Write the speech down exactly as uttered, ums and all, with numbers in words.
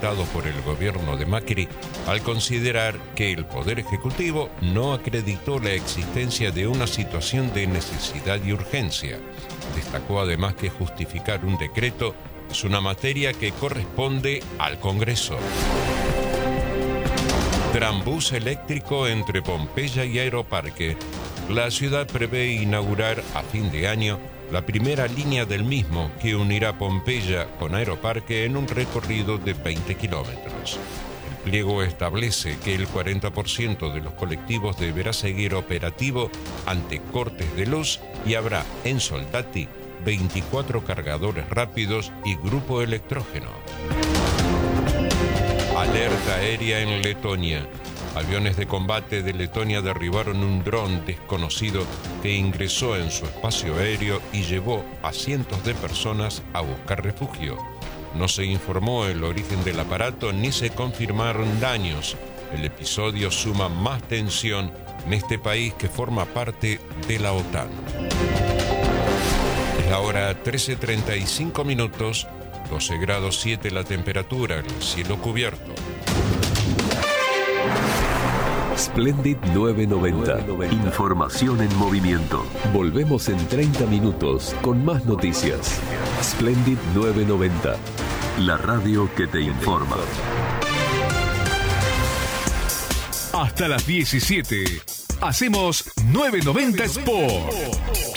decretado por el gobierno de Macri al considerar que el Poder Ejecutivo no acreditó la existencia de una situación de necesidad y urgencia. Destacó además que justificar un decreto es una materia que corresponde al Congreso. Trambús eléctrico entre Pompeya y Aeroparque. La ciudad prevé inaugurar a fin de año la primera línea del mismo que unirá Pompeya con Aeroparque en un recorrido de veinte kilómetros. El pliego establece que el cuarenta por ciento de los colectivos deberá seguir operativo ante cortes de luz y habrá en Soldati veinticuatro cargadores rápidos y grupo electrógeno. Alerta aérea en Letonia. Aviones de combate de Letonia derribaron un dron desconocido que ingresó en su espacio aéreo y llevó a cientos de personas a buscar refugio. No se informó el origen del aparato ni se confirmaron daños. El episodio suma más tensión en este país que forma parte de la OTAN. Es la hora trece treinta y cinco minutos, doce grados siete la temperatura, el cielo cubierto. Splendid novecientos noventa. Información en movimiento. Volvemos en treinta minutos con más noticias. Splendid novecientos noventa. La radio que te informa. Hasta las diecisiete. Hacemos novecientos noventa Sport.